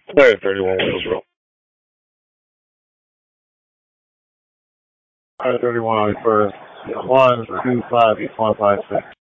Sorry, 31 Wheels Roll. 31 on first. 1, 2, 5, 1, 5, 6.